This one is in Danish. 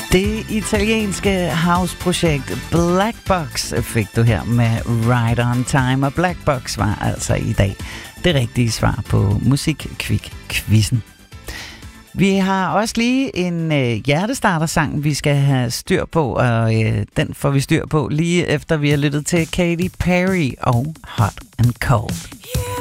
Det italienske house-projekt Black Box fik du her med Right On Time, og Black Box var altså i dag det rigtige svar på Musikkvik-quizzen. Vi har også lige en hjertestartersang, vi skal have styr på, og den får vi styr på lige efter vi har lyttet til Katy Perry og Hot and Cold. Yeah.